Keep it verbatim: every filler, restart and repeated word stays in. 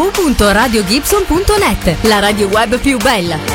w punto radio gibson punto net, la radio web più bella.